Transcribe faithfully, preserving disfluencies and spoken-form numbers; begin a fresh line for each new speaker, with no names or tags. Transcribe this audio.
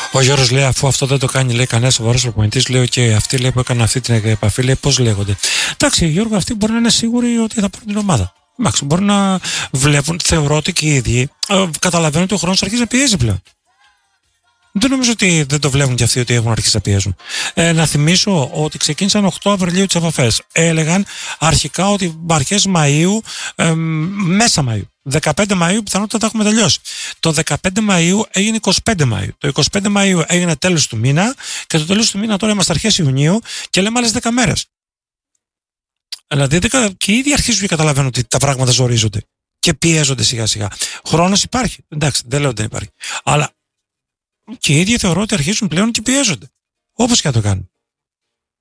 Ο Γιώργος λέει, αφού αυτό δεν το κάνει, λέει, κανένα σοβαρός προπονητής, λέει, και αυτοί, λέει, που έκαναν αυτή την επαφή, λέει, πώς λέγονται. Εντάξει, Γιώργο, αυτοί μπορεί να είναι σίγουροι ότι θα πάρουν την ομάδα. Εντάξει, μπορεί να βλέπουν, θεωρώ ότι και οι ίδιοι ε, καταλαβαίνουν ότι ο χρόνος αρχίζει να πιέζει πλέον. Δεν νομίζω ότι δεν το βλέπουν κι αυτοί ότι έχουν αρχίσει να πιέζουν. Ε, να θυμίσω ότι ξεκίνησαν οκτώ Απριλίου τις επαφές. Έλεγαν αρχικά ότι αρχές Μαΐου, ε, μέσα Μαΐου. δεκαπέντε Μαΐου πιθανότατα τα έχουμε τελειώσει. Το δεκαπέντε Μαΐου έγινε είκοσι πέντε Μαΐου. Το είκοσι πέντε Μαΐου έγινε τέλος του μήνα και το τέλος του μήνα τώρα είμαστε αρχές Ιουνίου και λέμε άλλες δέκα μέρες. Δηλαδή και οι ίδιοι αρχίζουν και καταλαβαίνουν ότι τα πράγματα ζορίζονται και πιέζονται σιγά σιγά. Χρόνος υπάρχει. Εντάξει, δεν λέω ότι δεν υπάρχει. Αλλά και οι ίδιοι θεωρώ ότι αρχίζουν πλέον και πιέζονται. Όπως και να το κάνουν.